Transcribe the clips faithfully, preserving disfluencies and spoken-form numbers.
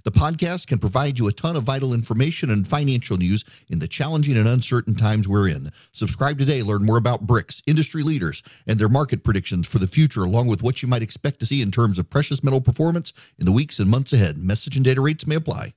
The podcast can provide you a ton of vital information and financial news in the challenging and uncertain times we're in. Subscribe today. Learn more about bricks, industry leaders, and their market predictions for the future, along with what you might expect to see in terms of precious metal performance in the weeks and months ahead. Message and data rates may apply.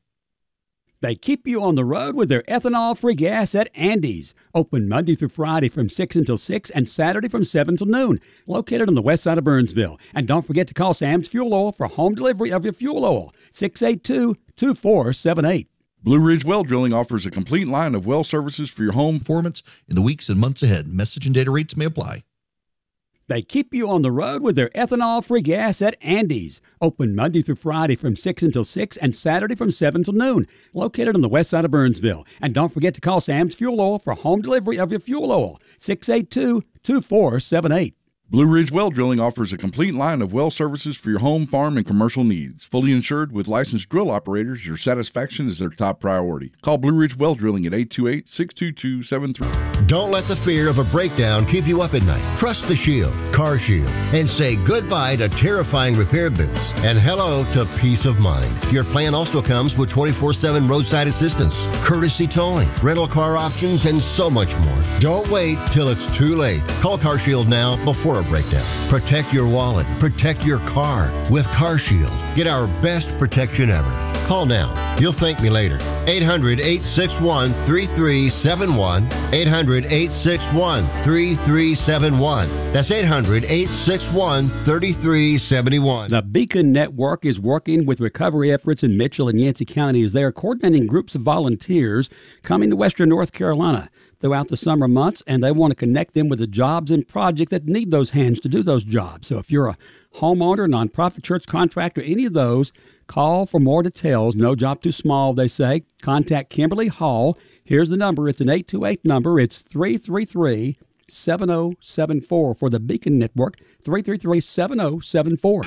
They keep you on the road with their ethanol-free gas at Andy's. Open Monday through Friday from six until six and Saturday from seven till noon. Located on the west side of Burnsville. And don't forget to call Sam's Fuel Oil for home delivery of your fuel oil. six eight two, two four seven eight. Blue Ridge Well Drilling offers a complete line of well services for your home performance in the weeks and months ahead. Message and data rates may apply. They keep you on the road with their ethanol-free gas at Andy's. Open Monday through Friday from six until six and Saturday from seven till noon. Located on the west side of Burnsville. And don't forget to call Sam's Fuel Oil for home delivery of your fuel oil. six eight two, two four seven eight. Blue Ridge Well Drilling offers a complete line of well services for your home, farm, and commercial needs. Fully insured with licensed drill operators, your satisfaction is their top priority. Call Blue Ridge Well Drilling at eight two eight, six two two, seven three. Don't let the fear of a breakdown keep you up at night. Trust the Shield, Car Shield, and say goodbye to terrifying repair bills and hello to peace of mind. Your plan also comes with twenty-four seven roadside assistance, courtesy towing, rental car options, and so much more. Don't wait till it's too late. Call Car Shield now before a breakdown. Protect your wallet. Protect your car with Car Shield. Get our best protection ever. Call now. You'll thank me later. eight hundred, eight six one, three three seven one. eight hundred, eight six one, three three seven one. That's eight hundred, eight six one, three three seven one. The Beacon Network is working with recovery efforts in Mitchell and Yancey counties. They are coordinating groups of volunteers coming to Western North Carolina throughout the summer months, and they want to connect them with the jobs and projects that need those hands to do those jobs. So if you're a homeowner, nonprofit, church contractor, any of those, call for more details. No job too small, they say. Contact Kimberly Hall. Here's the number. It's an eight two eight number. It's three three three, seven oh seven four for the Beacon Network, three three three, seven oh seven four.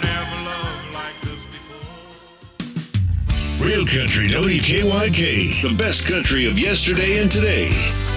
Real Country W K Y K, the best country of yesterday and today.